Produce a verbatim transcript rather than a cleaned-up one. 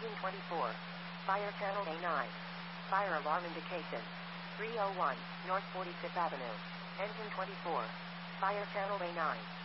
Engine twenty-four. Fire channel A nine. Fire alarm indication. three oh one, North forty-fifth Avenue. Engine twenty-four. Fire channel A nine.